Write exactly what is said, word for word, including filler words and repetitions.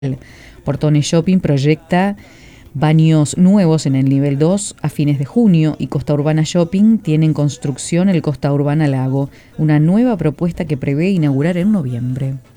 Portones Shopping proyecta baños nuevos en el nivel dos a fines de junio y Costa Urbana Shopping tiene en construcción el Costa Urbana Lago, una nueva propuesta que prevé inaugurar en noviembre.